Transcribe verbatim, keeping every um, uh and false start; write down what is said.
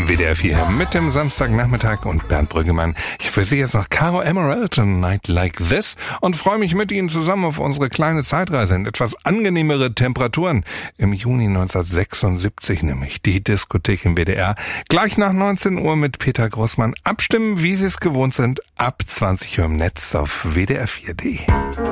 W D R vier mit dem Samstagnachmittag und Bernd Brüggemann. Ich für Sie jetzt noch Caro Emerald, A Night Like This, und freue mich mit Ihnen zusammen auf unsere kleine Zeitreise in etwas angenehmere Temperaturen. Im Juni neunzehnhundertsechsundsiebzig nämlich die Diskothek im W D R. Gleich nach neunzehn Uhr mit Peter Grossmann. Abstimmen, wie Sie es gewohnt sind, ab zwanzig Uhr im Netz auf W D R vier punkt de.